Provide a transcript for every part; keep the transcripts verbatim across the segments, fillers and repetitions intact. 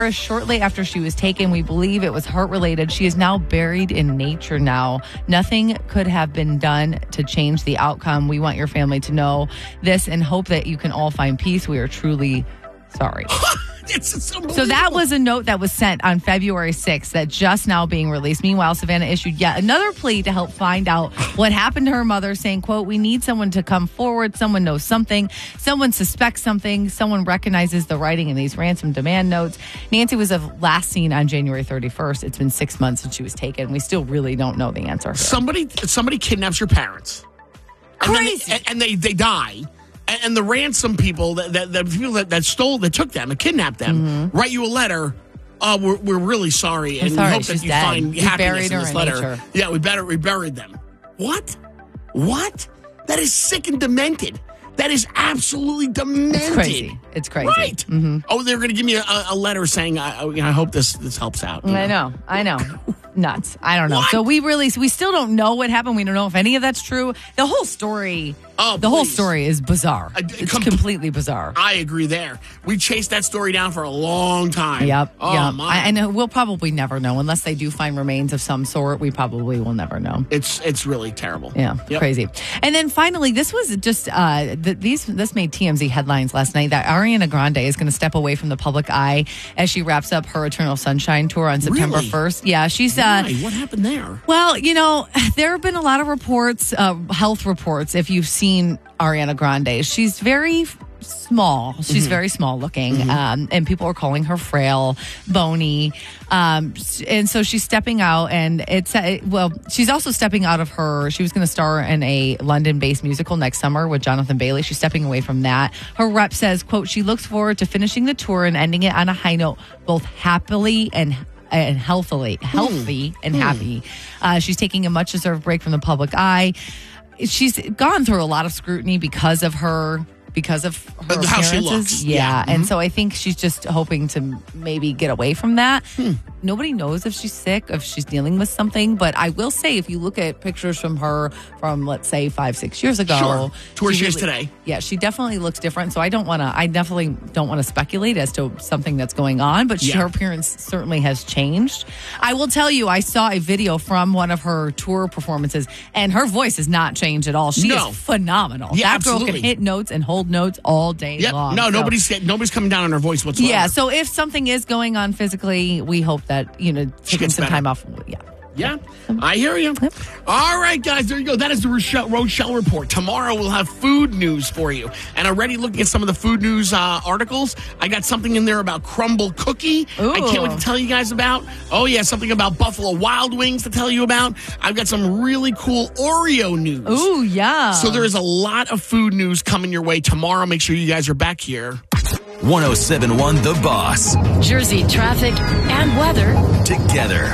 Shortly after she was taken, we believe it was heart-related. She is now buried in nature now. Nothing could have been done to change the outcome. We want your family to know this and hope that you can all find peace. We are truly sorry. It's, it's so that was a note that was sent on February sixth that just now being released. Meanwhile, Savannah issued yet another plea to help find out what happened to her mother, saying, quote, we need someone to come forward. Someone knows something. Someone suspects something. Someone recognizes the writing in these ransom demand notes. Nancy was last seen on January thirty-first. It's been six months since she was taken. We still really don't know the answer here. Somebody, somebody kidnaps your parents. And Crazy. Then they, and they, they die. And the ransom people, that the, the people that, that stole, that took them and kidnapped them, mm-hmm. write you a letter. Uh, we're we're really sorry, I'm and sorry, we hope she's that you dead. find We happiness buried in her this in letter. nature. Yeah, we better we buried them. What? What? That is sick and demented. That is absolutely demented. It's crazy. It's crazy. Right. Mm-hmm. Oh, they're going to give me a, a letter saying, I, I hope this this helps out. I know. I know. Nuts. I don't know. What? So we really, we still don't know what happened. We don't know if any of that's true. The whole story, oh, the whole please. story is bizarre. Uh, it's com- completely bizarre. I agree there. We chased that story down for a long time. Yep. Oh, yep. my. I, and we'll probably never know unless they do find remains of some sort. We probably will never know. It's it's really terrible. Yeah, Yep. crazy. And then finally, this was just uh, the, these. This made T M Z headlines last night that Ariana Grande is going to step away from the public eye as she wraps up her Eternal Sunshine tour on September Really? first. Yeah, she's. Uh, Why? What happened there? Well, you know, there have been a lot of reports, uh, health reports. If you've seen Ariana Grande, she's very small. She's mm-hmm. very small looking, mm-hmm. um, and people are calling her frail, bony, um, and so she's stepping out. And it's uh, well, she's also stepping out of her. She was going to star in a London-based musical next summer with Jonathan Bailey. She's stepping away from that. Her rep says, "quote She looks forward to finishing the tour and ending it on a high note, both happily and." and healthily, healthy mm. and mm. happy. Uh, she's taking a much-deserved break from the public eye. She's gone through a lot of scrutiny because of her, because of her uh, how appearances. she looks. Yeah, yeah. and mm-hmm. so I think she's just hoping to maybe get away from that. Hmm. Nobody knows if she's sick, if she's dealing with something. But I will say, if you look at pictures from her from, let's say, five, six years ago, sure. to where she, she is really, today. Yeah, she definitely looks different. So I don't want to. I definitely don't want to speculate as to something that's going on. But yeah. she, her appearance certainly has changed. I will tell you, I saw a video from one of her tour performances, and her voice has not changed at all. She no. is phenomenal. Yeah, that girl absolutely. can hit notes and hold notes all day yep. long. No, so. nobody's nobody's coming down on her voice whatsoever. Yeah, so if something is going on physically, we hope that, you know, taking some better. time off. Yeah. Yeah, I hear you. Yep. All right, guys, there you go. That is the Rochelle, Rochelle Report. Tomorrow we'll have food news for you. And already looking at some of the food news uh, articles, I got something in there about Crumble Cookie. Ooh. I can't wait to tell you guys about. Oh, yeah, something about Buffalo Wild Wings to tell you about. I've got some really cool Oreo news. Ooh, yeah. So there is a lot of food news coming your way tomorrow. Make sure you guys are back here. one oh seven point one The Boss. Jersey traffic and weather together.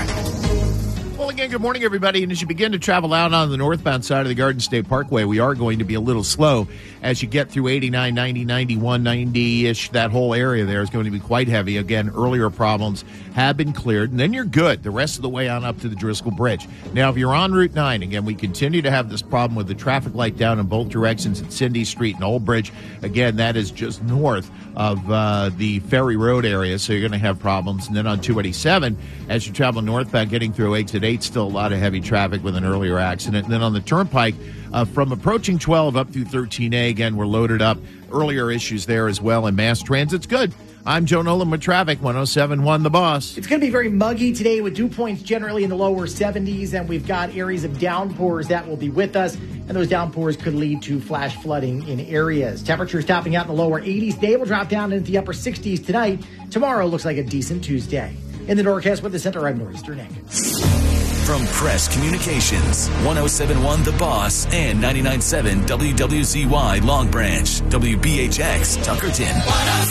Well, again, good morning, everybody. And as you begin to travel out on the northbound side of the Garden State Parkway, we are going to be a little slow as you get through eighty-nine, ninety, ninety-one, ninety-ish. That whole area there is going to be quite heavy. Again, earlier problems have been cleared, and then you're good the rest of the way on up to the Driscoll Bridge. Now, if you're on Route nine, again, we continue to have this problem with the traffic light down in both directions at Cindy Street and Old Bridge. Again, that is just north of uh, the Ferry Road area, so you're going to have problems. And then on two eighty-seven, as you travel northbound, getting through Exit eight, still a lot of heavy traffic with an earlier accident. And then on the Turnpike, uh, from approaching twelve up through thirteen A, again, we're loaded up. Earlier issues there as well, and mass transit's good. I'm Joe Nolan with traffic, one oh seven point one The Boss. It's going to be very muggy today with dew points generally in the lower seventies, and we've got areas of downpours that will be with us, and those downpours could lead to flash flooding in areas. Temperatures topping out in the lower eighties. They will drop down into the upper sixties tonight. Tomorrow looks like a decent Tuesday. In the Norcast with the Center, I'm Nor'easter Nick. From Press Communications, one oh seven point one The Boss and ninety-nine point seven W W Z Y Long Branch, W B H X Tuckerton.